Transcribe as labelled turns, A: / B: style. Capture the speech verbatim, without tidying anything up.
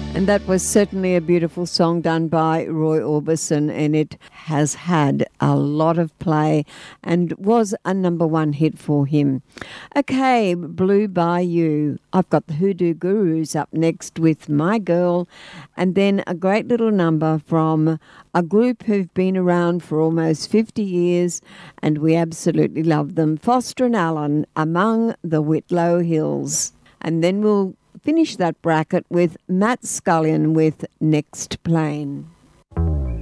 A: And that was certainly a beautiful song done by Roy Orbison, and it has had a lot of play and was a number one hit for him. Okay, Blue Bayou. I've got the Hoodoo Gurus up next with My Girl, and then a great little number from a group who've been around for almost fifty years, and we absolutely love them, Foster and Allen, Among the Whitlow Hills. And then we'll finish that bracket with Matt Scullion with Next Plane.